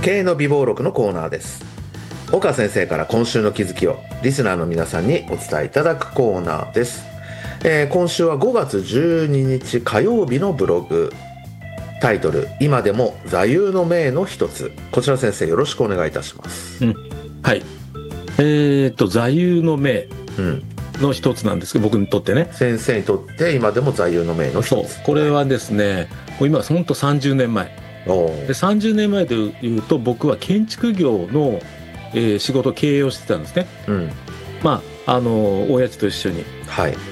経営の美貌録のコーナーです。岡先生から今週の気づきをリスナーの皆さんにお伝えいただくコーナーです。今週は5月12日火曜日のブログ、タイトル今でも座右の銘の一つ、こちら先生よろしくお願いいたします。 はい。座右の銘の一つなんですけど、僕にとってね、 先生にとって今でも座右の銘の一つ。 これはですね、もう今ほんと30年前で、30年前でいうと僕は建築業の、仕事経営をしてたんですね。親父と一緒に、 はい、